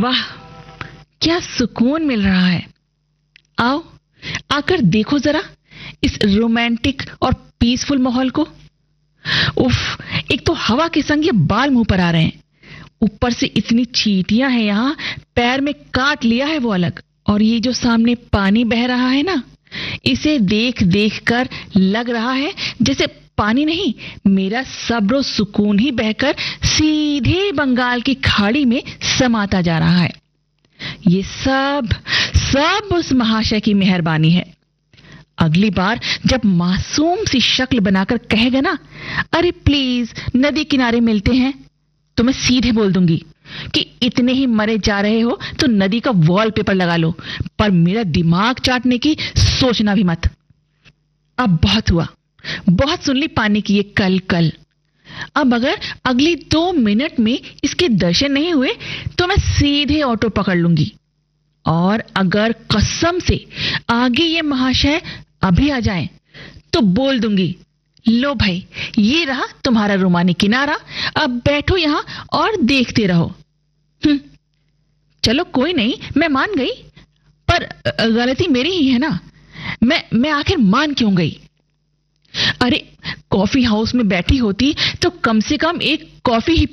वाह, क्या सुकून मिल रहा है। आओ, आकर देखो जरा इस रोमांटिक और पीसफुल माहौल को। उफ, एक तो हवा के संग ये बाल मुंह पर आ रहे हैं, ऊपर से इतनी चींटियां हैं यहां, पैर में काट लिया है वो अलग। और ये जो सामने पानी बह रहा है ना, इसे देख देख कर लग रहा है जैसे पानी नहीं, मेरा सब्र सुकून ही बहकर सीधे बंगाल की खाड़ी में समाता जा रहा है। ये सब सब उस महाशय की मेहरबानी है। अगली बार जब मासूम सी शक्ल बनाकर कहेगा ना, अरे प्लीज नदी किनारे मिलते हैं, तो मैं सीधे बोल दूंगी कि इतने ही मरे जा रहे हो तो नदी का वॉलपेपर लगा लो, पर मेरा दिमाग चाटने की सोचना भी मत। अब बहुत हुआ, बहुत सुन ली पानी की ये कल कल। अब अगर अगली 2 मिनट में इसके दर्शन नहीं हुए तो मैं सीधे ऑटो पकड़ लूंगी। और अगर कसम से आगे ये महाशय अभी आ जाएं, तो बोल दूंगी, लो भाई, ये रहा तुम्हारा रोमानी किनारा, अब बैठो यहां और देखते रहो। चलो कोई नहीं, मैं मान गई, पर गलती मेरी ही है ना। मैं आखिर मान क्यों गई? अरे, कॉफी हाउस में बैठी होती तो कम से कम एक कॉफी ही